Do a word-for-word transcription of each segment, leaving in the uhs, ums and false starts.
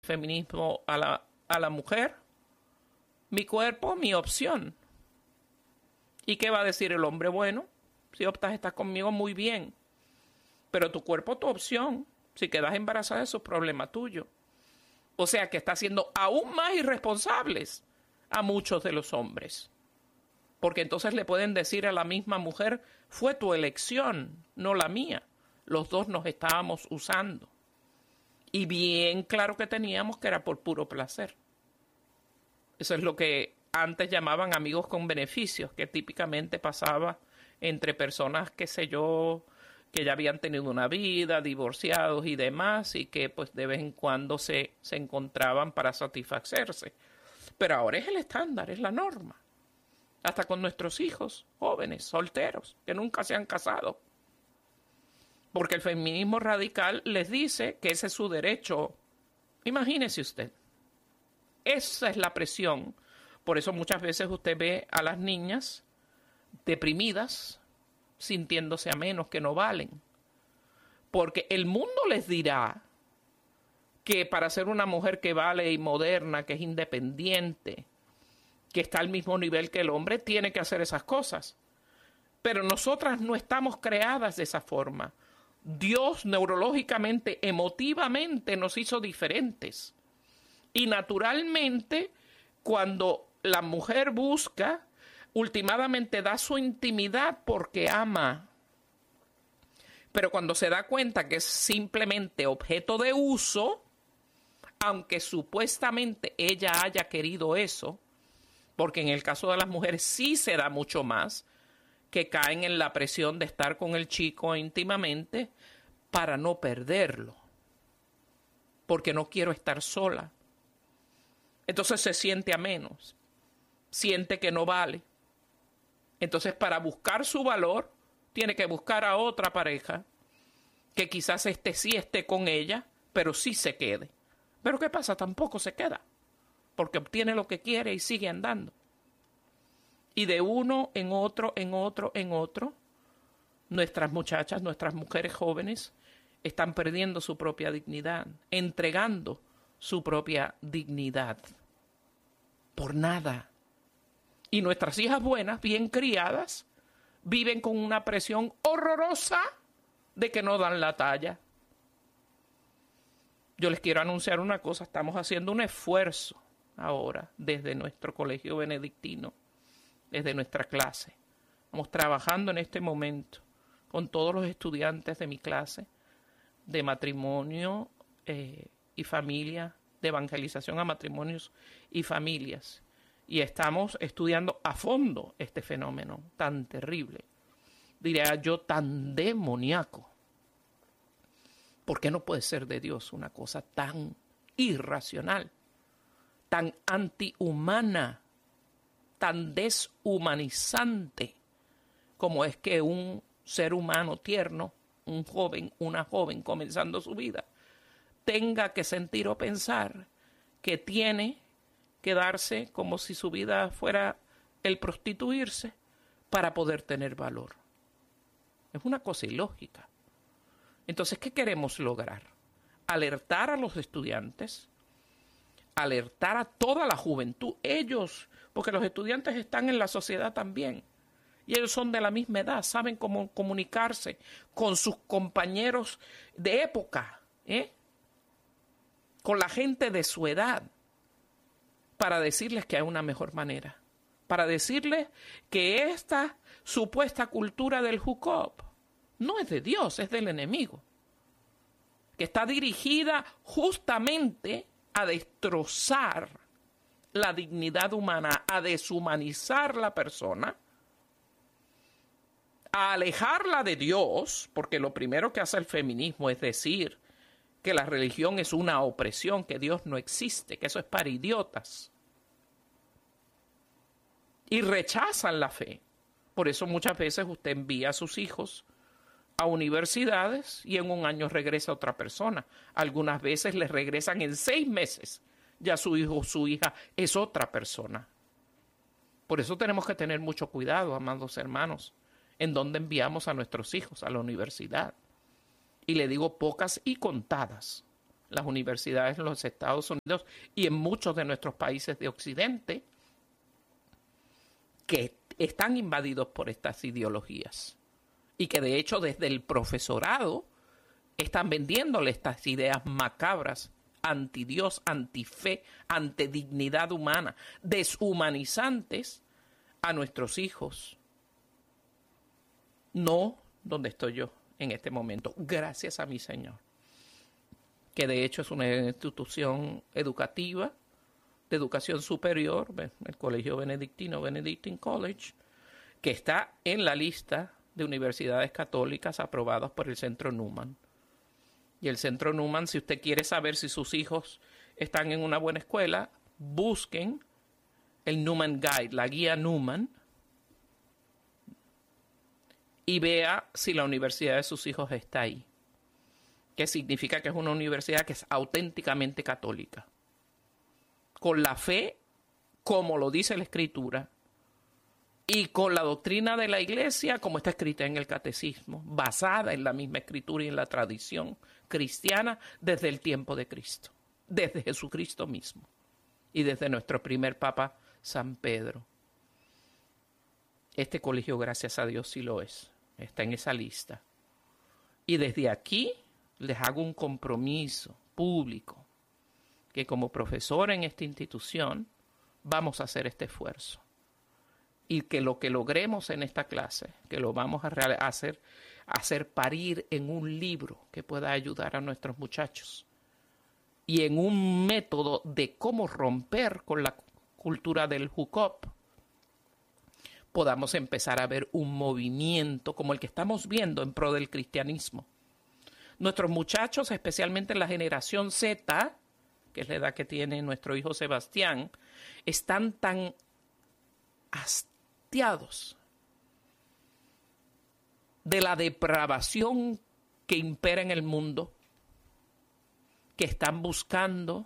feminismo a la, a la mujer, mi cuerpo, mi opción. ¿Y qué va a decir el hombre? Bueno, si optas a estar conmigo, muy bien. Pero tu cuerpo, tu opción. Si quedas embarazada, eso es problema tuyo. O sea que está haciendo aún más irresponsables a muchos de los hombres. Porque entonces le pueden decir a la misma mujer, fue tu elección, no la mía. Los dos nos estábamos usando. Y bien claro que teníamos que era por puro placer. Eso es lo que antes llamaban amigos con beneficios, que típicamente pasaba entre personas, qué sé yo, que ya habían tenido una vida, divorciados y demás, y que pues de vez en cuando se, se encontraban para satisfacerse. Pero ahora es el estándar, es la norma. Hasta con nuestros hijos jóvenes, solteros, que nunca se han casado. Porque el feminismo radical les dice que ese es su derecho. Imagínese usted. Esa es la presión. Por eso muchas veces usted ve a las niñas deprimidas, sintiéndose a menos, que no valen. Porque el mundo les dirá que para ser una mujer que vale y moderna, que es independiente, que está al mismo nivel que el hombre, tiene que hacer esas cosas. Pero nosotras no estamos creadas de esa forma. Dios neurológicamente, emotivamente nos hizo diferentes. Y naturalmente, cuando la mujer busca, últimamente da su intimidad porque ama. Pero cuando se da cuenta que es simplemente objeto de uso, aunque supuestamente ella haya querido eso, porque en el caso de las mujeres sí se da mucho más, que caen en la presión de estar con el chico íntimamente para no perderlo, porque no quiero estar sola. Entonces se siente a menos, siente que no vale. Entonces para buscar su valor tiene que buscar a otra pareja que quizás este sí esté con ella, pero sí se quede. Pero ¿qué pasa? Tampoco se queda, porque obtiene lo que quiere y sigue andando. Y de uno en otro, en otro, en otro, nuestras muchachas, nuestras mujeres jóvenes están perdiendo su propia dignidad, entregando su propia dignidad. Por nada. Y nuestras hijas buenas, bien criadas, viven con una presión horrorosa de que no dan la talla. Yo les quiero anunciar una cosa, estamos haciendo un esfuerzo ahora desde nuestro colegio benedictino, desde nuestra clase. Estamos trabajando en este momento con todos los estudiantes de mi clase de matrimonio eh, y familia, de evangelización a matrimonios y familias. Y estamos estudiando a fondo este fenómeno tan terrible, diría yo, tan demoníaco. ¿Por qué no puede ser de Dios una cosa tan irracional, tan antihumana, tan deshumanizante como es que un ser humano tierno, un joven, una joven comenzando su vida, tenga que sentir o pensar que tiene que darse como si su vida fuera el prostituirse para poder tener valor? Es una cosa ilógica. Entonces, ¿qué queremos lograr? Alertar a los estudiantes, alertar a toda la juventud, ellos, porque los estudiantes están en la sociedad también, y ellos son de la misma edad, saben cómo comunicarse con sus compañeros de época, ¿eh? Con la gente de su edad, para decirles que hay una mejor manera, para decirles que esta supuesta cultura del hookup no es de Dios, es del enemigo, que está dirigida justamente a destrozar la dignidad humana, a deshumanizar la persona, a alejarla de Dios, porque lo primero que hace el feminismo es decir que la religión es una opresión, que Dios no existe, que eso es para idiotas. Y rechazan la fe. Por eso muchas veces usted envía a sus hijos a universidades y en un año regresa otra persona. Algunas veces les regresan en seis meses. Ya su hijo o su hija es otra persona. Por eso tenemos que tener mucho cuidado, amados hermanos, en dónde enviamos a nuestros hijos a la universidad. Y le digo pocas y contadas las universidades en los Estados Unidos y en muchos de nuestros países de Occidente, que están invadidos por estas ideologías y que de hecho desde el profesorado están vendiéndole estas ideas macabras, anti-Dios, anti-fe, anti-dignidad humana, deshumanizantes a nuestros hijos. No donde estoy yo en este momento, gracias a mi Señor, que de hecho es una institución educativa, de educación superior, el Colegio Benedictino, Benedictine College, que está en la lista de universidades católicas aprobadas por el Centro Newman. Y el Centro Newman, si usted quiere saber si sus hijos están en una buena escuela, busquen el Newman Guide, la guía Newman, y vea si la universidad de sus hijos está ahí. Que significa que es una universidad que es auténticamente católica, con la fe como lo dice la Escritura y con la doctrina de la Iglesia como está escrita en el Catecismo, basada en la misma Escritura y en la tradición cristiana desde el tiempo de Cristo, desde Jesucristo mismo y desde nuestro primer Papa San Pedro. Este colegio, gracias a Dios, sí lo es, está en esa lista. Y desde aquí les hago un compromiso público que como profesor en esta institución vamos a hacer este esfuerzo. Y que lo que logremos en esta clase, que lo vamos a hacer, hacer parir en un libro que pueda ayudar a nuestros muchachos. Y en un método de cómo romper con la cultura del hookup, podamos empezar a ver un movimiento como el que estamos viendo en pro del cristianismo. Nuestros muchachos, especialmente la generación Z, que es la edad que tiene nuestro hijo Sebastián, están tan hastiados de la depravación que impera en el mundo, que están buscando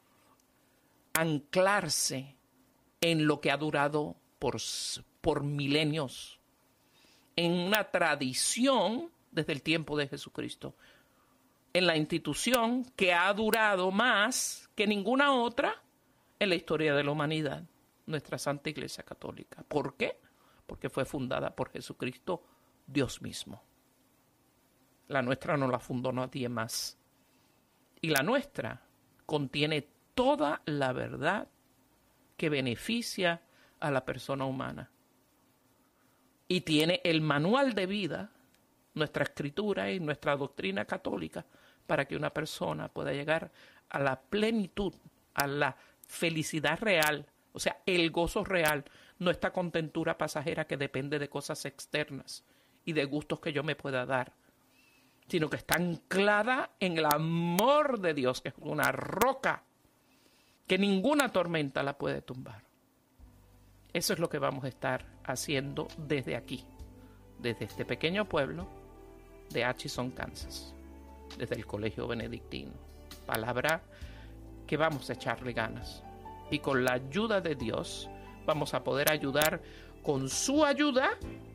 anclarse en lo que ha durado por, por milenios, en una tradición desde el tiempo de Jesucristo, en la institución que ha durado más que ninguna otra en la historia de la humanidad, nuestra Santa Iglesia Católica. ¿Por qué? Porque fue fundada por Jesucristo, Dios mismo. La nuestra no la fundó nadie más. Y la nuestra contiene toda la verdad que beneficia a la persona humana. Y tiene el manual de vida, nuestra escritura y nuestra doctrina católica, para que una persona pueda llegar a la plenitud, a la felicidad real, o sea, el gozo real, no esta contentura pasajera que depende de cosas externas y de gustos que yo me pueda dar, sino que está anclada en el amor de Dios, que es una roca que ninguna tormenta la puede tumbar. Eso es lo que vamos a estar haciendo desde aquí, desde este pequeño pueblo de Atchison, Kansas, desde el Colegio Benedictino. Palabra que vamos a echarle ganas. Y con la ayuda de Dios vamos a poder ayudar con su ayuda,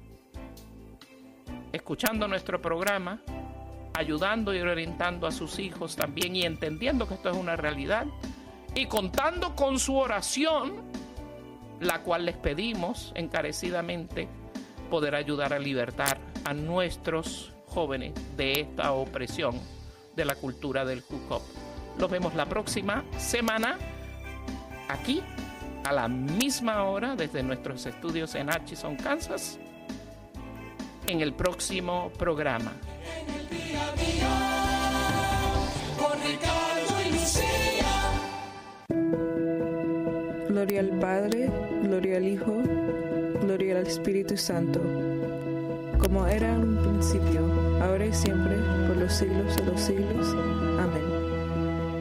escuchando nuestro programa, ayudando y orientando a sus hijos también y entendiendo que esto es una realidad y contando con su oración, la cual les pedimos encarecidamente poder ayudar a libertar a nuestros jóvenes de esta opresión de la cultura del hookup. Los vemos la próxima semana aquí a la misma hora desde nuestros estudios en Atchison, Kansas, en el próximo programa. En el día a día, con Ricardo y Lucía. Gloria al Padre, gloria al Hijo, gloria al Espíritu Santo, como era en un principio, ahora y siempre, por los siglos de los siglos. Amén.